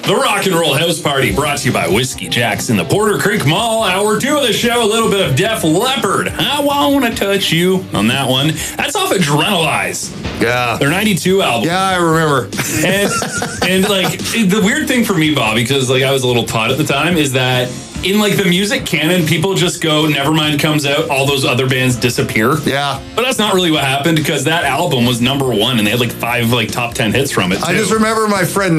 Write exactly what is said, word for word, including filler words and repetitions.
The Rock and Roll House Party, brought to you by Whiskey Jack's in the Porter Creek Mall. Hour two of the show, a little bit of Def Leppard. I Wanna Touch You on that one. That's off Adrenalize. Yeah. Their ninety-two album. Yeah, I remember. And, and like, the weird thing for me, Bob, because like I was a little tot at the time, is that in like the music canon, people just go, Nevermind comes out, all those other bands disappear. Yeah. But that's not really what happened, because that album was number one and they had like five like top ten hits from it too. I just remember my friend